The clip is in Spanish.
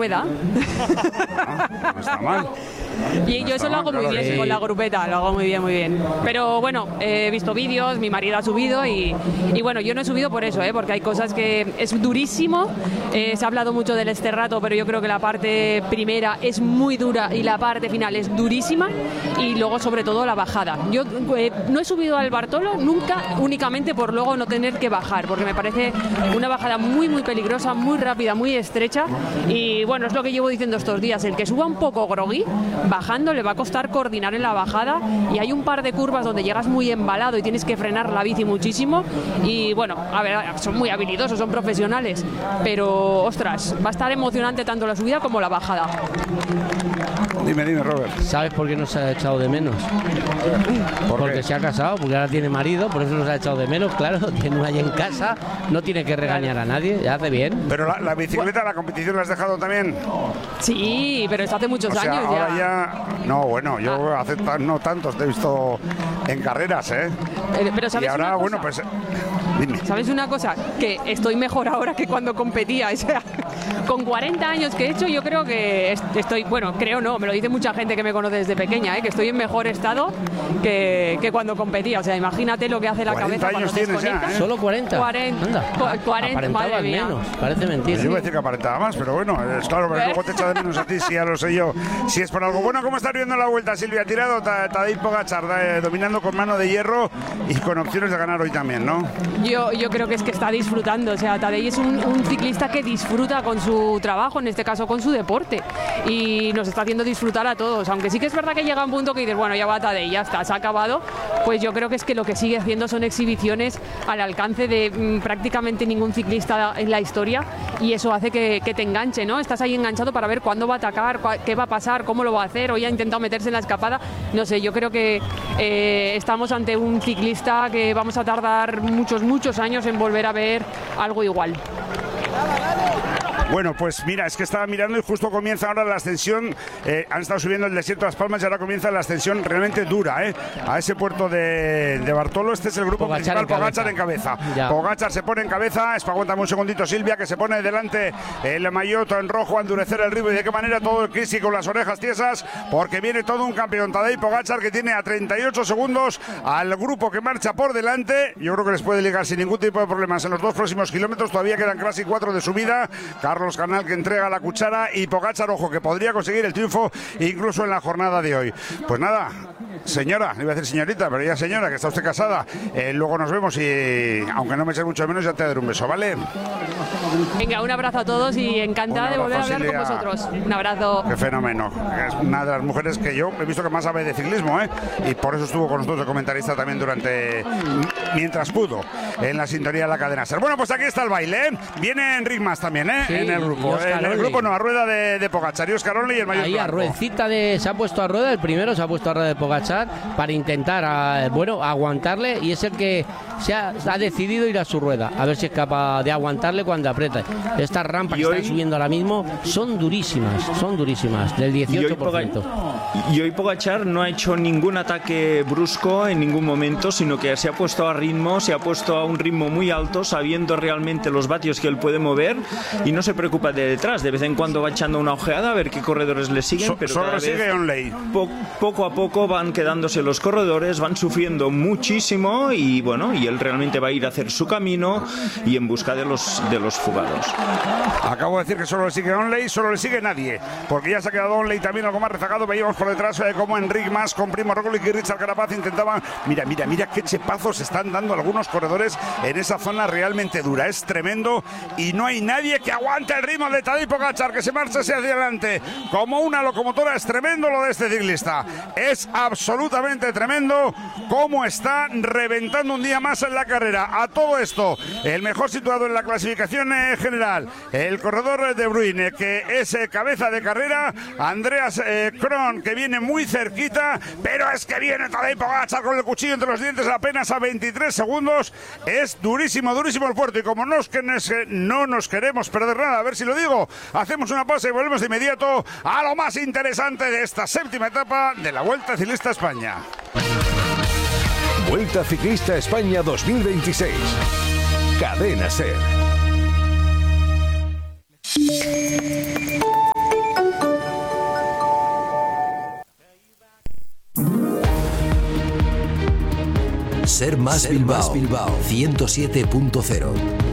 rueda. No está mal. Y yo eso lo hago muy bien con la grupeta, lo hago muy bien, muy bien. Pero bueno, he visto vídeos, mi marido ha subido y bueno, yo no he subido por eso, porque hay cosas que es durísimo. Se ha hablado mucho del Sterrato, pero yo creo que la parte primera es muy dura y la parte final es durísima, y luego sobre todo la bajada. Yo no he subido al Bartolo nunca, únicamente por luego no tener que bajar, porque me parece una bajada muy muy peligrosa, muy rápida, muy estrecha, y bueno, es lo que llevo diciendo estos días, el que suba un poco grogui bajando le va a costar coordinar en la bajada, y hay un par de curvas donde llegas muy embalado y tienes que frenar la bici muchísimo, y bueno, a ver, son muy habilidosos, son profesionales, pero ostras, va a estar emocionante tanto la subida como la bajada. Dime, Robert. ¿Sabes por qué nos ha echado de menos? Porque se ha casado, porque ahora tiene marido, por eso nos ha echado de menos, claro, tiene una allí en casa, no tiene que regañar a nadie, ya hace bien. Pero la bicicleta, la competición la has dejado también. Sí, pero eso hace muchos años ahora ya. No, bueno, yo hace no tantos te he visto en carreras, Pero ¿sabes? Y ahora, una cosa? bueno, pues dime. ¿Sabes una cosa? Que estoy mejor ahora que cuando competía. O sea, con 40 años que he hecho, yo creo que estoy, bueno, creo no, me lo dice mucha gente que me conoce desde pequeña, que estoy en mejor estado que cuando competía. O sea, imagínate lo que hace la cabeza cuando años tienes ya, ¿Solo 40? 40. Anda, 40, madre mía. menos, parece mentira. Yo iba a decir que aparentaba más, pero bueno, es claro, pero luego te echa de menos a ti, si ya lo sé yo. Si es por algo. Bueno, ¿cómo estás viendo la vuelta, Silvia? Tirado Tadej Pogačar, dominando con mano de hierro y con opciones de ganar hoy también, ¿no? Yo creo que es que está disfrutando. O sea, Tadej es un ciclista que disfruta con su trabajo, en este caso con su deporte, y nos está haciendo disfrutar a todos. Aunque sí que es verdad que llega un punto que dices, bueno, ya va Tadej, ya está, se ha acabado. Pues yo creo que es que lo que sigue haciendo son exhibiciones al alcance de prácticamente ningún ciclista en la historia, y eso hace que te enganche, ¿no? Estás ahí enganchado para ver cuándo va a atacar, qué va a pasar, cómo lo va a hacer. Hoy ha intentado meterse en la escapada. No sé, yo creo que estamos ante un ciclista que vamos a tardar muchos años en volver a ver algo igual. Bueno, pues mira, es que estaba mirando y justo comienza ahora la ascensión. Han estado subiendo el desierto de Las Palmas y ahora comienza la ascensión realmente dura, a ese puerto de Bartolo. Este es el grupo principal, Pogačar en cabeza. Pogačar se pone en cabeza. Aguántame un segundito, Silvia, que se pone delante el maillot en rojo a endurecer el ritmo. Y de qué manera todo el Crisi con las orejas tiesas, porque viene todo un campeón. Tadej Pogačar, que tiene a 38 segundos al grupo que marcha por delante. Yo creo que les puede ligar sin ningún tipo de problemas en los 2 próximos kilómetros. Todavía quedan casi 4 de subida. Carlos Canal, que entrega la cuchara, y Pogačar, ojo, que podría conseguir el triunfo incluso en la jornada de hoy. Pues nada, señora, iba a decir señorita, pero ya señora, que está usted casada, luego nos vemos y aunque no me eches mucho menos, ya te daré un beso, ¿vale? Venga, un abrazo a todos y encantada de volver a hablar con vosotros. Un abrazo. Qué fenómeno. Es una de las mujeres que yo he visto que más sabe de ciclismo, y por eso estuvo con nosotros de comentarista también mientras pudo, en la sintonía de la cadena SER. Bueno, pues aquí está el baile, Viene Enric Mas también, Sí, en el grupo. En el grupo no, a rueda de Pogačar y Óscar Onley y el mayor. Ahí a ruedecita se ha puesto a rueda, el primero se ha puesto a rueda de Pogačar para intentar, aguantarle, y es el que ha decidido ir a su rueda, a ver si es capaz de aguantarle cuando aprieta. Estas rampas que están subiendo ahora mismo son durísimas, del 18%. Y hoy Pogačar no ha hecho ningún ataque brusco en ningún momento, sino que se ha puesto a ritmo, se ha puesto a un ritmo muy alto, sabiendo realmente los vatios que él puede mover, y no se preocupa de detrás. De vez en cuando va echando una ojeada a ver qué corredores le siguen, pero solo sigue Onley. Poco a poco van quedándose los corredores, van sufriendo muchísimo, y bueno, y él realmente va a ir a hacer su camino y en busca de los fugados. Acabo de decir que solo le sigue Onley, solo le sigue nadie, porque ya se ha quedado Onley también algo más rezagado. Veíamos por detrás como Enric Mas con Primo Roglic y Richard Carapaz intentaban. Mira qué chepazos están dando algunos corredores en esa zona realmente dura. Es tremendo y no hay nadie que aguante el ritmo de Tadej Pogačar, que se marcha hacia adelante como una locomotora. Es tremendo lo de este ciclista, es absolutamente tremendo cómo está reventando un día más en la carrera. A todo esto, el mejor situado en la clasificación general, el corredor de Bruyne, que es cabeza de carrera, Andreas Kron, que viene muy cerquita, pero es que viene Tadej Pogačar con el cuchillo entre los dientes apenas a 23 segundos. Es durísimo el puerto, y como no nos queremos perder nada, a ver si lo digo, hacemos una pausa y volvemos de inmediato a lo más interesante de esta séptima etapa de la Vuelta Ciclista a España. Vuelta Ciclista a España 2026. Cadena SER. Ser Más Bilbao 107.0.